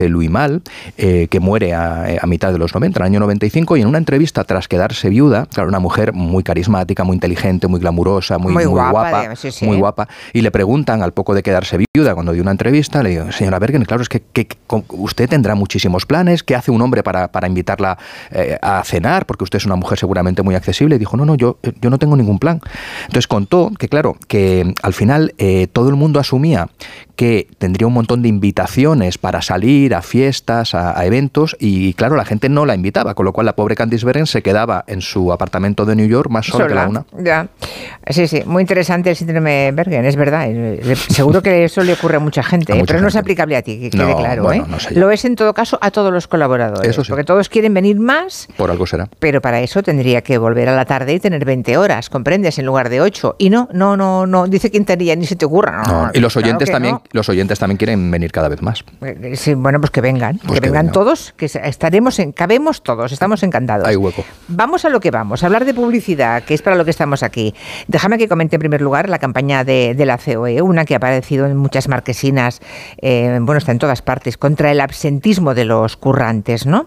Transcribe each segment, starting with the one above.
Louis Malle, que muere a mitad de los 90, en el año 95, y en una entrevista tras quedarse viuda, claro, una mujer muy carismática, muy inteligente, muy glamurosa, muy guapa, sí. Muy guapa, y le preguntan al poco de quedarse viuda, cuando dio una entrevista, le digo, señora Bergen, claro, es que usted tendrá muchísimos planes, ¿qué hace un hombre para invitarla a cenar? Porque usted es una mujer seguramente muy accesible. Y dijo, no, yo no tengo ningún plan. Entonces contó que, claro, que al final todo el mundo asumía que tendría un montón de invitaciones para salir a fiestas, a eventos, y claro, la gente no la invitaba, con lo cual la pobre Candice Bergen se quedaba en su apartamento de New York más sola que la una. Ya. Sí, muy interesante el síndrome Bergen, es verdad. Seguro que eso le ocurre a mucha gente, pero no es aplicable a ti, que quede claro. Bueno, no sé. Lo es en todo caso a todos los colaboradores, eso sí. Porque todos quieren venir más. Por algo será. Pero para eso tendría que volver a la tarde y tener 20 horas, ¿comprendes? En lugar de 8. Y no, dice Quintanilla, ni se te ocurra. No. Y los oyentes también. Los oyentes también quieren venir cada vez más. Sí, bueno, pues que vengan. Que vengan todos, que cabemos todos, estamos encantados. Hay hueco. Vamos a lo que vamos, a hablar de publicidad, que es para lo que estamos aquí. Déjame que comente en primer lugar la campaña de la COE, una que ha aparecido en muchas marquesinas, está en todas partes, contra el absentismo de los currantes, ¿no?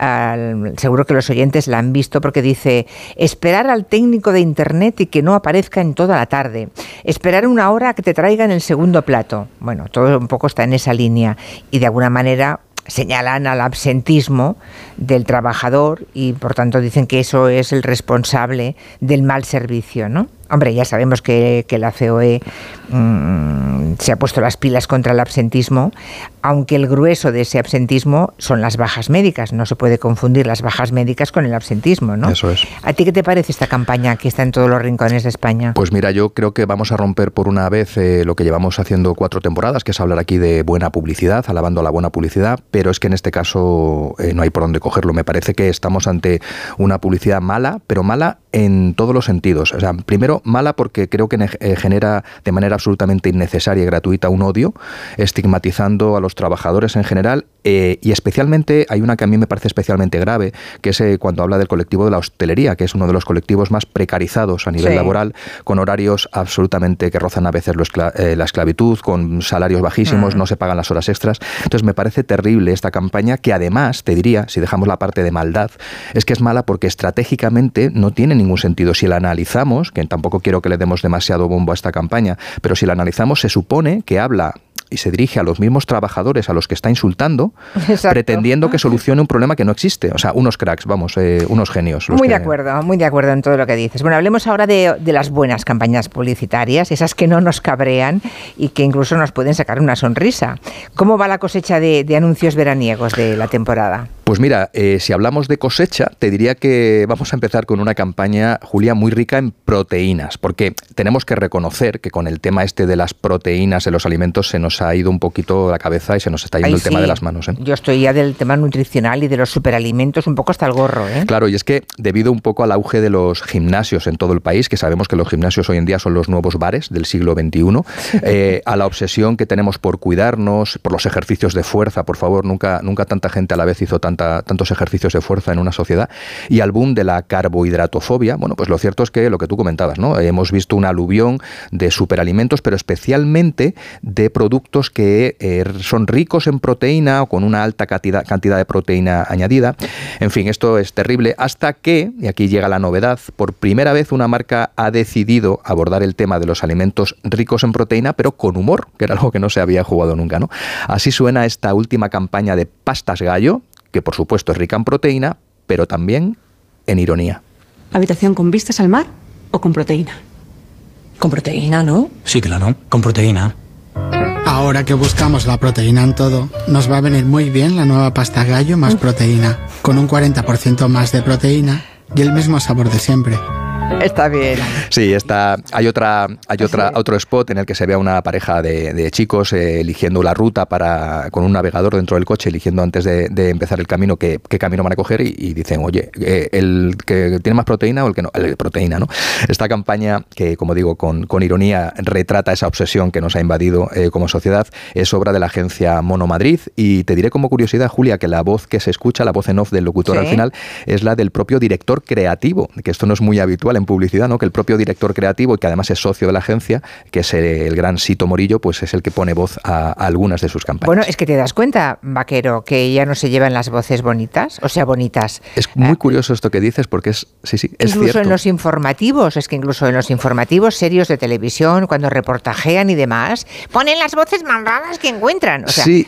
Seguro que los oyentes la han visto porque dice, esperar al técnico de internet y que no aparezca en toda la tarde, esperar una hora a que te traigan el segundo plato. Bueno, todo un poco está en esa línea y de alguna manera señalan al absentismo del trabajador y por tanto dicen que eso es el responsable del mal servicio, ¿no? Hombre, ya sabemos que la COE se ha puesto las pilas contra el absentismo, aunque el grueso de ese absentismo son las bajas médicas. No se puede confundir las bajas médicas con el absentismo, ¿no? Eso es. ¿A ti qué te parece esta campaña que está en todos los rincones de España? Pues mira, yo creo que vamos a romper por una vez lo que llevamos haciendo 4 temporadas, que es hablar aquí de buena publicidad, alabando a la buena publicidad, pero es que en este caso no hay por dónde cogerlo. Me parece que estamos ante una publicidad mala, pero mala en todos los sentidos. O sea, primero, mala porque creo que genera de manera absolutamente innecesaria y gratuita un odio, estigmatizando a los trabajadores en general, y especialmente hay una que a mí me parece especialmente grave, que es cuando habla del colectivo de la hostelería, que es uno de los colectivos más precarizados a nivel laboral, con horarios absolutamente que rozan a veces la esclavitud, con salarios bajísimos, no se pagan las horas extras. Entonces me parece terrible esta campaña, que además, te diría, si dejamos la parte de maldad, es que es mala porque estratégicamente no tiene ningún sentido. Si la analizamos, que tampoco quiero que le demos demasiado bombo a esta campaña, pero si la analizamos, se supone que habla y se dirige a los mismos trabajadores a los que está insultando, pretendiendo que solucione un problema que no existe. O sea, unos cracks, unos genios. Muy de acuerdo en todo lo que dices. Bueno, hablemos ahora de las buenas campañas publicitarias, esas que no nos cabrean y que incluso nos pueden sacar una sonrisa. ¿Cómo va la cosecha de anuncios veraniegos de la temporada? Pues mira, si hablamos de cosecha, te diría que vamos a empezar con una campaña, Julia, muy rica en proteínas, porque tenemos que reconocer que con el tema de las proteínas en los alimentos se nos ha ido un poquito la cabeza y se nos está yendo el tema de las manos. Yo estoy ya del tema nutricional y de los superalimentos un poco hasta el gorro. Claro, y es que debido un poco al auge de los gimnasios en todo el país, que sabemos que los gimnasios hoy en día son los nuevos bares del siglo XXI, a la obsesión que tenemos por cuidarnos, por los ejercicios de fuerza, por favor, nunca tanta gente a la vez hizo tantos ejercicios de fuerza en una sociedad, y al boom de la carbohidratofobia, bueno, pues lo cierto es que lo que tú comentabas, ¿no? Hemos visto un aluvión de superalimentos, pero especialmente de productos que son ricos en proteína o con una alta cantidad de proteína añadida. En fin, esto es terrible, hasta que, y aquí llega la novedad, por primera vez una marca ha decidido abordar el tema de los alimentos ricos en proteína, pero con humor, que era algo que no se había jugado nunca, ¿no? Así suena esta última campaña de Pastas Gallo, que por supuesto es rica en proteína, pero también en ironía. ¿Habitación con vistas al mar o con proteína? Con proteína, ¿no? Sí, claro, con proteína. Ahora que buscamos la proteína en todo, nos va a venir muy bien la nueva pasta gallo más proteína, con un 40% más de proteína y el mismo sabor de siempre. Está bien. Sí, hay otro spot en el que se ve a una pareja de chicos eligiendo la ruta con un navegador dentro del coche, eligiendo antes de empezar el camino qué camino van a coger, y dicen, oye, el que tiene más proteína o el que no, el de proteína, ¿no? Esta campaña, que como digo, con ironía retrata esa obsesión que nos ha invadido como sociedad, es obra de la agencia Mono Madrid, y te diré como curiosidad, Julia, que la voz que se escucha, la voz en off del locutor al final, es la del propio director creativo, que esto no es muy habitual en publicidad, ¿no? Que el propio director creativo, y que además es socio de la agencia, que es el gran Sito Morillo, pues es el que pone voz a algunas de sus campañas. Bueno, es que te das cuenta, Vaquero, que ya no se llevan las voces bonitas, o sea, bonitas. Es muy curioso esto que dices, porque es cierto. Incluso en los informativos, es que incluso en los informativos serios de televisión, cuando reportajean y demás, ponen las voces más raras que encuentran. O sea, sí,